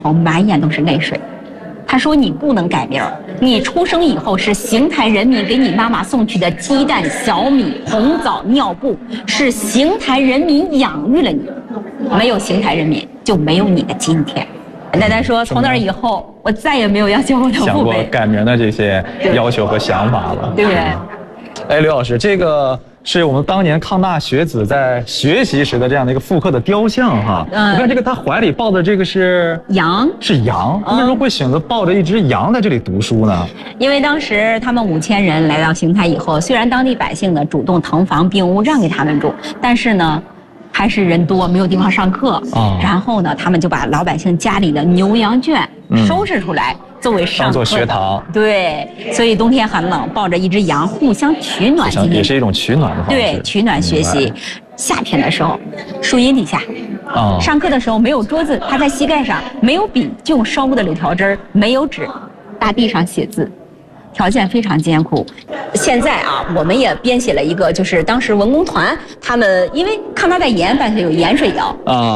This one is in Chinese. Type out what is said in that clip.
满眼都是泪水。他说：“你不能改名儿，你出生以后是邢台人民给你妈妈送去的鸡蛋、小米、红枣、尿布，是邢台人民养育了你，没有邢台人民就没有你的今天。”奶奶说：“从那以后，我再也没有要求我的父辈想过改名的这些要求和想法了。” 对。 哎，刘老师，这个是我们当年抗大学子在学习时的这样的一个复刻的雕像哈。你看这个，他怀里抱的这个是羊， 是羊。为什么会选择抱着一只羊在这里读书呢？ 因为当时他们5000人来到邢台以后，虽然当地百姓呢主动腾房并屋让给他们住，但是呢，还是人多没有地方上课。然后呢，他们就把老百姓家里的牛羊圈收拾出来。作为上课当做学堂， 对，所以冬天很冷，抱着一只羊互相取暖， 也是一种取暖的方式。 对，取暖学习。夏天的时候，树荫底下，上课的时候没有桌子，趴在膝盖上，没有笔，就用烧过的柳条枝儿，没有纸，大地上写字，条件非常艰苦。现在啊，我们也编写了一个，就是当时文工团他们因为抗大在延安办学有盐水窑